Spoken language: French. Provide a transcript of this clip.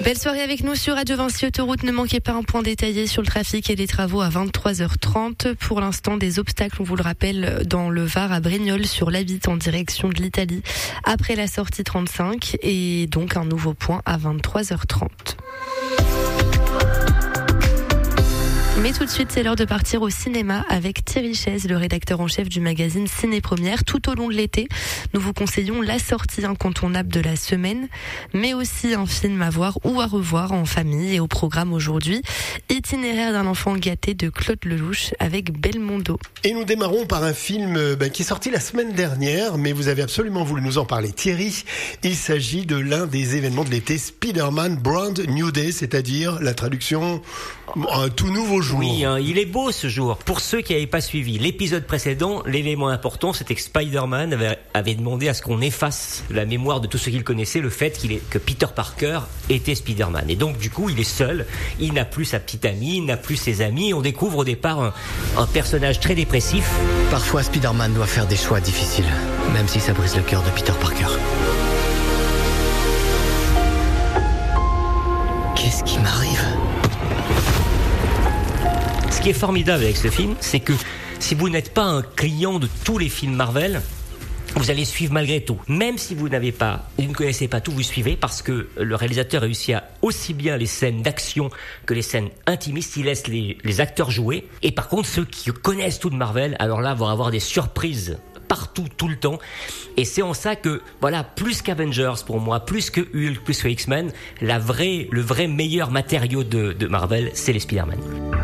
Belle soirée avec nous sur Radio Vinci Autoroute. Ne manquez pas un point détaillé sur le trafic et les travaux à 23h30. Pour l'instant, des obstacles, on vous le rappelle, dans le Var à Brignoles sur l'Abitte en direction de l'Italie après la sortie 35 et donc un nouveau point à 23h30. Mais tout de suite, c'est l'heure de partir au cinéma avec Thierry Chaise, le rédacteur en chef du magazine Ciné Première. Tout au long de l'été, nous vous conseillons la sortie incontournable de la semaine, mais aussi un film à voir ou à revoir en famille. Et au programme aujourd'hui, Itinéraire d'un enfant gâté de Claude Lelouch avec Belmondo. Et nous démarrons par un film qui est sorti la semaine dernière, mais vous avez absolument voulu nous en parler. Thierry, il s'agit de l'un des événements de l'été, Spider-Man Brand New Day, c'est-à-dire la traduction, un tout nouveau jour. Oui, il est beau ce jour. Pour ceux qui n'avaient pas suivi l'épisode précédent, l'élément important, c'était que Spider-Man avait demandé à ce qu'on efface la mémoire de tous ceux qu'il connaissait, le fait que Peter Parker était Spider-Man. Et donc, du coup, il est seul. Il n'a plus sa petite amie, il n'a plus ses amis. On découvre au départ un personnage très dépressif. Parfois, Spider-Man doit faire des choix difficiles, même si ça brise le cœur de Peter Parker. Qu'est-ce qui m'arrive ? Ce qui est formidable avec ce film, c'est que si vous n'êtes pas un client de tous les films Marvel, vous allez suivre malgré tout. Même si vous ne connaissez pas tout, vous suivez parce que le réalisateur réussit à aussi bien les scènes d'action que les scènes intimistes. Il laisse les acteurs jouer. Et par contre, ceux qui connaissent tout de Marvel, alors là, vont avoir des surprises partout, tout le temps. Et c'est en ça que, voilà, plus qu'Avengers pour moi, plus que Hulk, plus que X-Men, le vrai meilleur matériau de Marvel, c'est les Spider-Man.